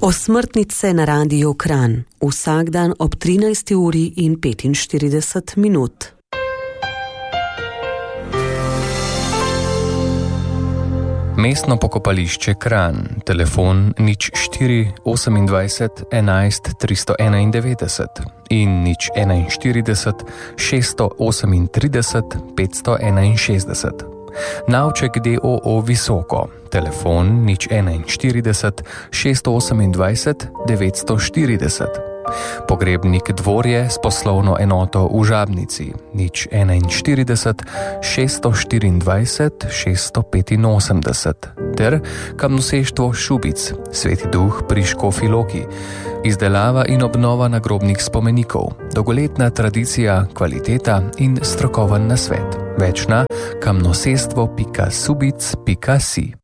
Osmrtnice na Radiu Kranj. Vsak dan ob 13:45. Mestno pokopališče Kranj, telefon 04 28 11 391 in 041 638 561. Navček d.o.o. Visoko, telefon 041 628 940. Pogrebnik Dvorje s poslovno enoto v Žabnici 041 624 685 ter Kamnoseštvo Šubic, Sveti Duh pri Škofji Loki. Izdelava in obnova nagrobnih spomenikov, dolgoletna tradicija, kvaliteta in strokoven nasvet. Več na kamnosestvo.subic.si.